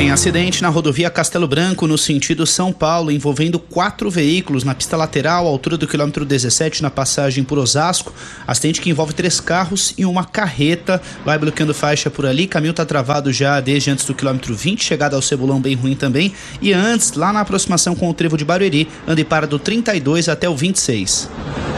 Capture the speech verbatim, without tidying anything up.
Tem acidente na rodovia Castelo Branco, no sentido São Paulo, envolvendo quatro veículos na pista lateral, à altura do quilômetro dezessete, na passagem por Osasco. Acidente que envolve três carros e uma carreta. Vai bloqueando faixa por ali. Caminho está travado já desde antes do quilômetro vinte, chegada ao Cebulão bem ruim também. E antes, lá na aproximação com o trevo de Barueri, anda e para do trinta e dois até o vinte e seis.